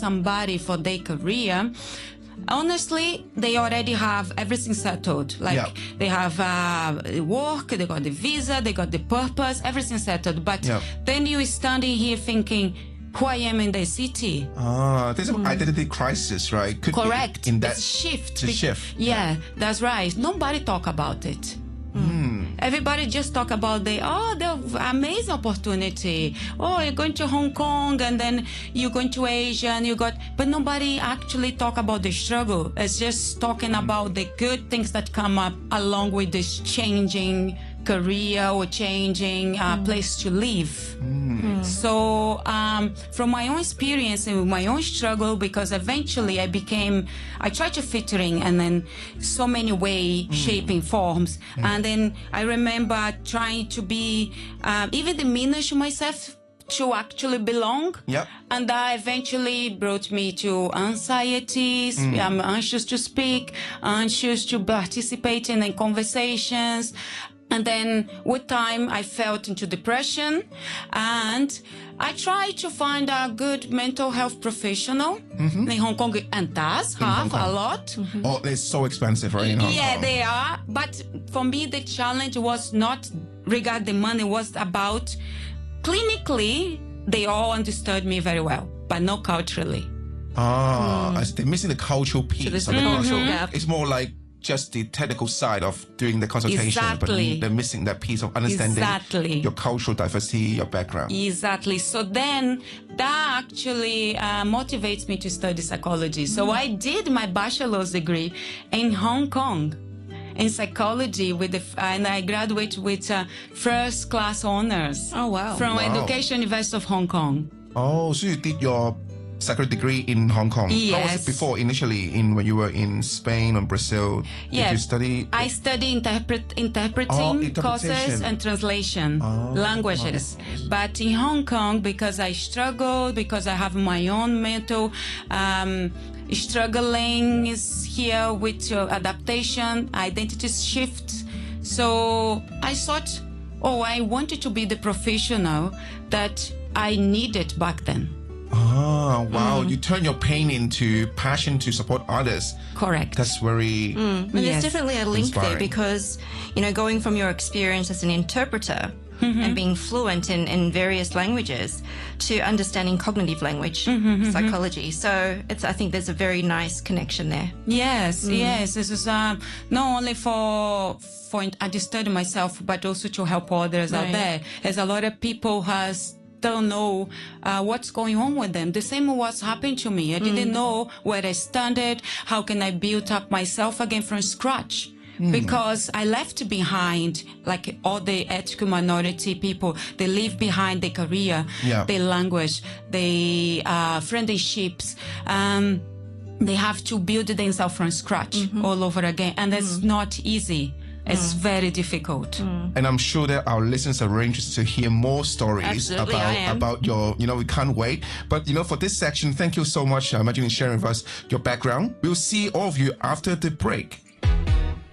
somebody for their career, honestly, they already have everything settled. Like they have work, they got the visa, they got the purpose, everything settled. But then you're standing here thinking, who I am in the city. There's an identity crisis, right? Correct. In that it's shift. It's a shift. Yeah, that's right. Nobody talk about it. Everybody just talk about the amazing opportunity. Oh, you're going to Hong Kong and then you're going to Asia and but nobody actually talk about the struggle. It's just talking about the good things that come up along with this changing career or changing place to live. So from my own experience and my own struggle, because eventually I tried to fit in and then so many shaping forms. And then I remember trying to be, even diminish myself to actually belong. And that eventually brought me to anxieties. I'm anxious to speak, anxious to participate in conversations. And then with time, I fell into depression, and I tried to find a good mental health professional in Hong Kong, and does have a lot. Oh, they're so expensive, right? In Hong Kong. They are. But for me, the challenge was not regarding the money, it was about clinically, they all understood me very well, but not culturally. They're missing the cultural piece. So there's the cultural gap. It's more like just the technical side of doing the consultation, but they're missing that piece of understanding your cultural diversity, your background. Exactly. So then that actually motivates me to study psychology. So I did my bachelor's degree in Hong Kong in psychology and I graduated with first class honors. Oh, wow. From Education University of Hong Kong. Oh, so you did your psychology degree in Hong Kong. Yes. How was it before, initially, when you were in Spain or Brazil? Did you study? I studied interpreting courses and translation languages. But in Hong Kong, because I struggled, because I have my own mental struggling here with adaptation, identity shift. So I thought, I wanted to be the professional that I needed back then. Wow. You turn your pain into passion to support others. Correct. That's very But there's definitely a link inspiring. there because, going from your experience as an interpreter and being fluent in various languages to understanding cognitive language, psychology. So I think there's a very nice connection there. Yes. This is not only for I just study myself, but also to help others out there. There's a lot of people don't know what's going on with them. The same what's happened to me. I didn't know where I started. How can I build up myself again from scratch? Because I left behind, like all the ethnic minority people, they leave behind their career, their language, their friendships. They have to build themselves from scratch all over again. And it's not easy. It's very difficult. And I'm sure that our listeners are very interested to hear more stories about your, we can't wait. But, for this section, thank you so much, Marjorie, sharing with us your background. We'll see all of you after the break.